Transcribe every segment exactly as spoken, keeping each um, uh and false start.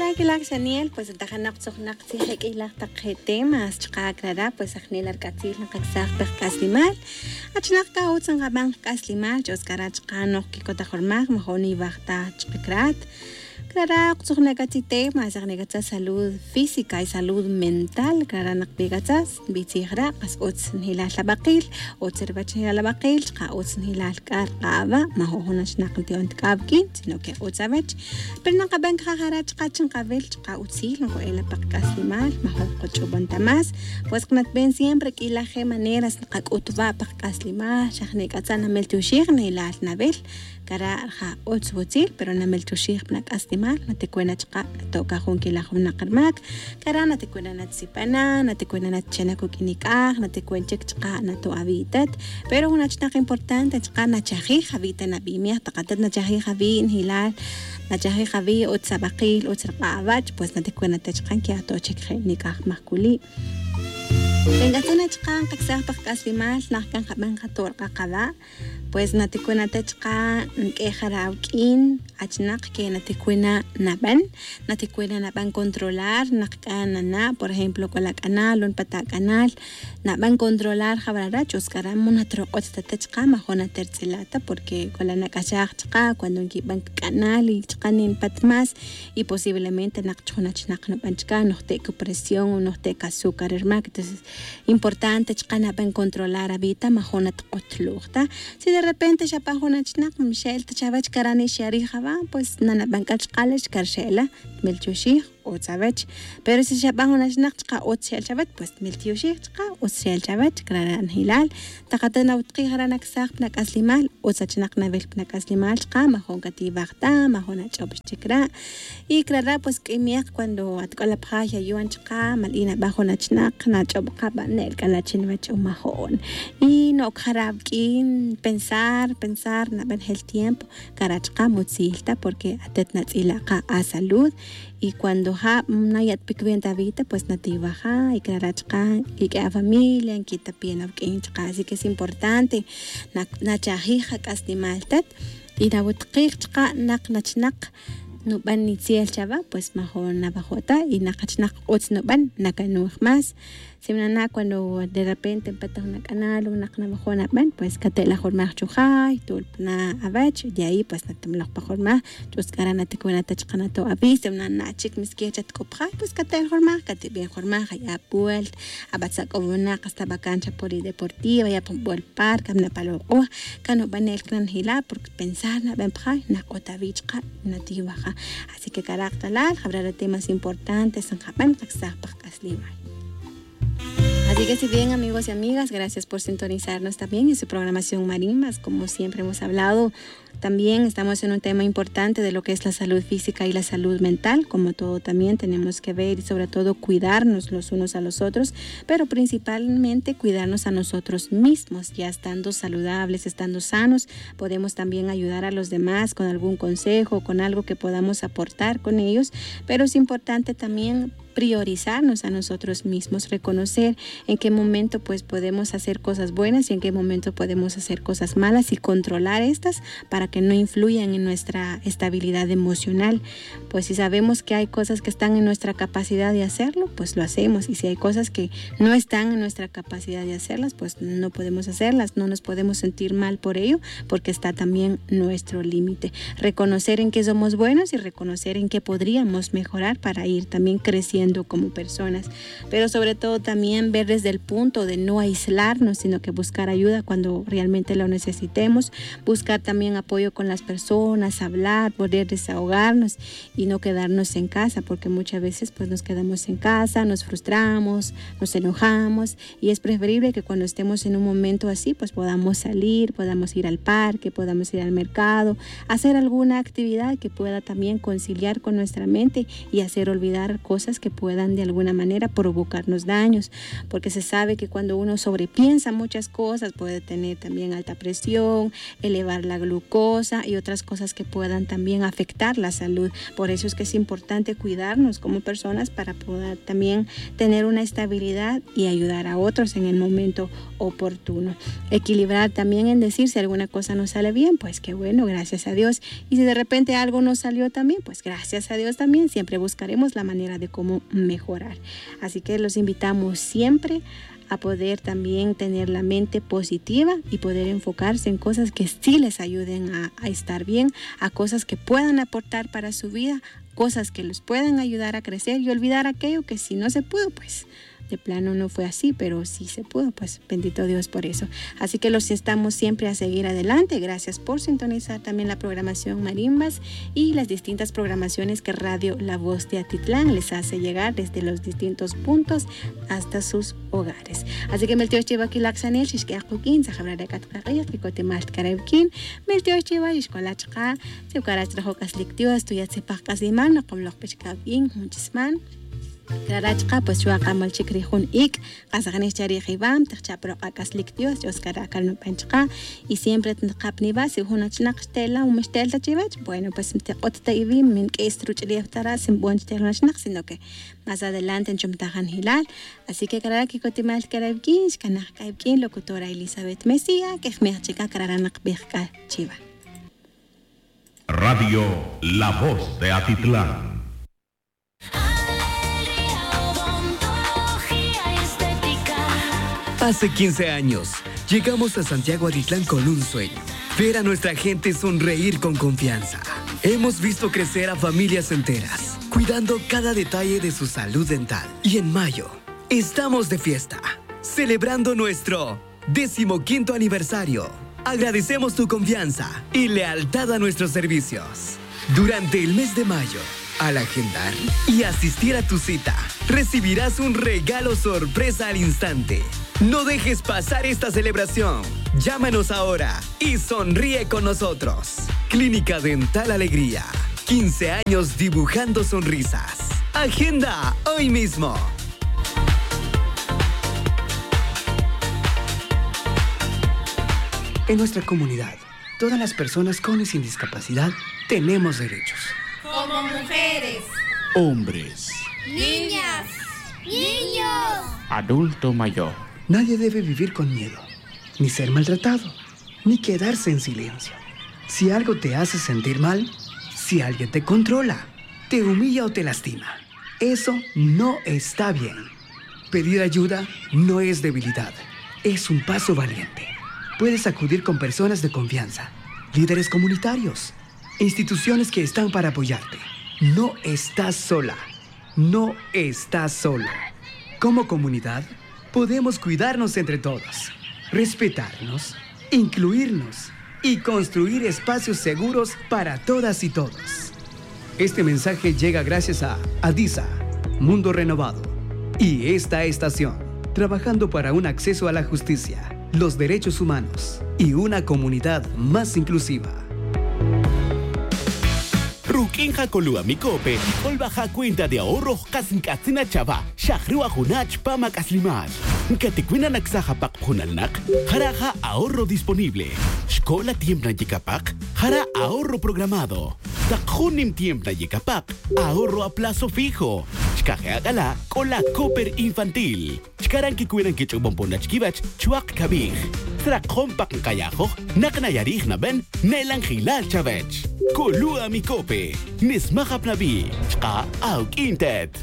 Hola, ¿qué tal, Daniel? Pues tajanak sohnak sihek ilak takhetemas chqakrara pues ajnilar katzil naqaksaq kaslimal achnak ka utsan qabang kaslimal joskara chqanok kikotajormak mahoni bajta chqikrat Clara, sohnagatzitemas, agnegatzas salud física y salud mental, clara nakbigatzas, bitzigra, as utz nila labaqil, utzervach nila labaqil, qa utz nila karqaba, mahohonash naqltion tkabkin, sino que utzavach, pero naqaban kajarach qachin qabil, qa utzil, no ela paqkaslimal, mahoqochuban tamas, pues knat ben siempre que la ge maneras naqakutva paqkaslimal, shagnegatzana meltushig nila nabil, cara ja utz utzil, pero na meltushig nakaslimal. Natikuena chqa toka junki la jumna qarmak kara natikuena natsipana natikuena natchana kukinikaj natikuen chik chqa nato habitat pero una chnaq importante chqa nachaji habita nabimia taqatat nachaji habin hilal nachaji habi utsabaqil utsrqabach pues natikuena tachqan ki ato chik nikaj makuli Tengatuna chqan qaksaq paqkaslimal naqkan qaban qatorqa qaba pues natikuena tachqa nk'ejarawk'in achnaq que natikuena naban natikuena naban controlar naqkan na por ejemplo con la canal un pata canal naban controlar jabrara chuskaramo natroqot tatachqa majona tercelata porque con la nakachaq chqa cuando nkiban canal y chqanin patmas y posiblemente naqchuna chnaq nabanchka noqte presión o noqte azúcar hermak entonces importante chqa naban controlar habita majona tqotluqta si de repente ya pajona chnaq Michelle tachabach karani shari jaba pues nana bankach qalish karshela melchushi o sabach pero si ya pajona chnaq qa otsel chabat pues melchushi qa otsel chabat kraran hilal taqatana utqi harana ksaq nak aslimal o sachnaq navel nak aslimal qa majon kati bagta majona chobish chikra y krara pues kimiaq cuando atqala phaja yuan qa malina bajona chnaq na chobqa banel kalachin mach majon y no kharabkin pensar pensar na ben el tiempo karachqa mutzilta porque atetna tsilaqa a salud y cuando ha nayat pikventa vita pues natibaja y karachqa y que a familia en kita piena que así que es importante na na chahija kastimaltat y na butqiqqa naq nachnaq no ban nitziel chava pues mejor na bajota y na qachnaq utz no ban nakanuj más simana cuando de repente empata una canal una qna mejor ban pues katela jormaj chujay tulpna abach de ahí pues natamlaq pajorma chuskarana natikuena tachqana to avis una nachik miskechat kopja pues katel jormaj kate bien jormaj ya puelt abatsak una hasta vacancha polideportiva ya por el parque amna palo o kano banel kran hila por pensar na ben pja na otavichqa natibaja así que caractalal habrá temas importantes en Japón qaksaq paqaslimal. Así que si bien amigos y amigas, gracias por sintonizarnos también en su programación Marimbas. Como siempre hemos hablado, también estamos en un tema importante de lo que es la salud física y la salud mental. Como todo también tenemos que ver y sobre todo cuidarnos los unos a los otros, pero principalmente cuidarnos a nosotros mismos. Ya estando saludables, estando sanos, podemos también ayudar a los demás con algún consejo, con algo que podamos aportar con ellos, pero es importante también priorizarnos a nosotros mismos, reconocer en qué momento pues podemos hacer cosas buenas y en qué momento podemos hacer cosas malas y controlar estas para que no influyan en nuestra estabilidad emocional. Pues si sabemos que hay cosas que están en nuestra capacidad de hacerlo, pues lo hacemos, y si hay cosas que no están en nuestra capacidad de hacerlas, pues no podemos hacerlas, no nos podemos sentir mal por ello, porque está también nuestro límite. Reconocer en qué somos buenos y reconocer en qué podríamos mejorar para ir también creciendo como personas, pero sobre todo también ver desde el punto de no aislarnos, sino que buscar ayuda cuando realmente lo necesitemos, buscar también apoyo con las personas, hablar, poder desahogarnos y no quedarnos en casa, porque muchas veces pues nos quedamos en casa, nos frustramos, nos enojamos, y es preferible que cuando estemos en un momento así pues podamos salir, podamos ir al parque, podamos ir al mercado, hacer alguna actividad que pueda también conciliar con nuestra mente y hacer olvidar cosas que puedan de alguna manera provocarnos daños, porque se sabe que cuando uno sobrepiensa muchas cosas puede tener también alta presión, elevar la glucosa y otras cosas que puedan también afectar la salud. Por eso es que es importante cuidarnos como personas para poder también tener una estabilidad y ayudar a otros en el momento oportuno. Equilibrar también en decir si alguna cosa nos sale bien, pues qué bueno, gracias a Dios. Y si de repente algo nos salió también, pues gracias a Dios también. Siempre buscaremos la manera de cómo mejorar. Así que los invitamos siempre a poder también tener la mente positiva y poder enfocarse en cosas que sí les ayuden a, a estar bien, a cosas que puedan aportar para su vida, cosas que los puedan ayudar a crecer y olvidar aquello que si no se pudo, pues de plano no fue así, pero sí se pudo, pues bendito Dios por eso. Así que los instamos siempre a seguir adelante. Gracias por sintonizar también la programación Marimbas y las distintas programaciones que Radio La Voz de Atitlán les hace llegar desde los distintos puntos hasta sus hogares. Así que Meltios Chiva Kilaxanel, Shishkiakukin, Sahabrara Katkaria, Kikotemalt Karabkin, Meltios Chiva, Ishkolachka, Seukarach Rajokas Lictios, Tuyatsepak Kaziman, Nakomlok Pechkabin, Munchisman. Clarachka pues yo acá mal chikrijun ik kasaganes charihibam tachapro akas lictios yo skara kalno panchka y siempre tnqapniba si hunachna qstela un mestelta chivach bueno pues mteqot taibim min que estruchliaftara sin buen telnachna sino que más adelante en chumtajan hilal así que karara que kotimal karabkin kana kaibkin locutora Elizabeth Mesía que me chica karara naqbihka chiva Radio La Voz de Atitlán. Hace quince años, llegamos a Santiago Atitlán con un sueño, ver a nuestra gente sonreír con confianza. Hemos visto crecer a familias enteras, cuidando cada detalle de su salud dental. Y en mayo, estamos de fiesta, celebrando nuestro decimoquinto aniversario. Agradecemos tu confianza y lealtad a nuestros servicios. Durante el mes de mayo, al agendar y asistir a tu cita, recibirás un regalo sorpresa al instante. No dejes pasar esta celebración. Llámanos ahora y sonríe con nosotros. Clínica Dental Alegría. quince años dibujando sonrisas. Agenda hoy mismo. En nuestra comunidad, todas las personas con y sin discapacidad tenemos derechos. Como mujeres, hombres, niñas, niños, adulto mayor. Nadie debe vivir con miedo, ni ser maltratado, ni quedarse en silencio. Si algo te hace sentir mal, si alguien te controla, te humilla o te lastima, eso no está bien. Pedir ayuda no es debilidad, es un paso valiente. Puedes acudir con personas de confianza, líderes comunitarios, instituciones que están para apoyarte. No estás sola, no estás solo. Como comunidad, podemos cuidarnos entre todos, respetarnos, incluirnos y construir espacios seguros para todas y todos. Este mensaje llega gracias a ADISA, Mundo Renovado, y esta estación, trabajando para un acceso a la justicia, los derechos humanos y una comunidad más inclusiva. Rukinja kolua mikope, olbaja cuenta de ahorro kasinkatsina chava, shahrua hunach pama kaslimal. Katikwina naksaja pak hunalnak, jaraja ahorro disponible. Escola tiembla yikapak, jara ahorro programado. Takhunim tiembla yikapak, ahorro a plazo fijo. Chkaje agala, cola cooper infantil. Chkaran kikuinan kichubomponach kibach, chuak kabij. Trakjon pak kayajo, naknayarij na ben, nelang hilal chavech. Kolua mikope, nismahap nabi, chka auk intet.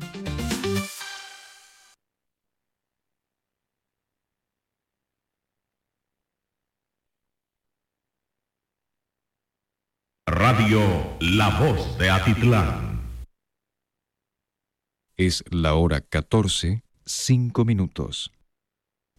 Radio La Voz de Atitlán. Es la hora catorce, cinco minutos.